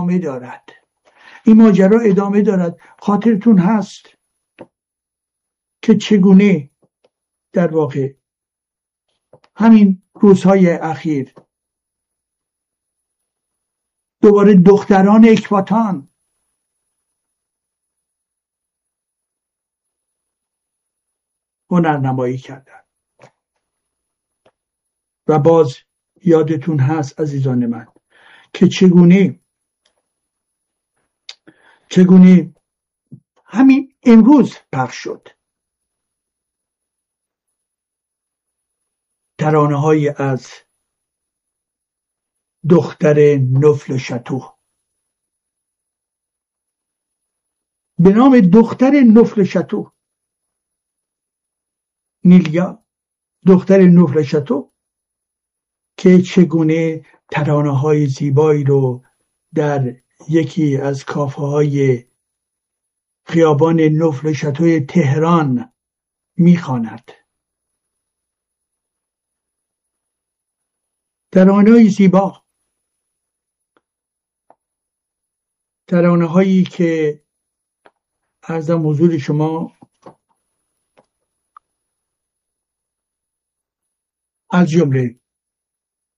ادامه دارد. این ماجرا ادامه دارد. خاطرتون هست که چگونه در واقع همین روزهای اخیر دوباره دختران اکباتان هنرنمایی کردن و باز یادتون هست عزیزان من که چگونه همین امروز پخش شد ترانه‌های از دختر نفل شتو به نام دختر نفل شتو، نیلیا دختر نفل شتو، که چگونه ترانه‌های زیبایی رو در یکی از کافه‌های خیابان نفل شتوی تهران می‌خواند. ترانه‌های زیبا، ترانه‌هایی که عرضم حضور شما از جمله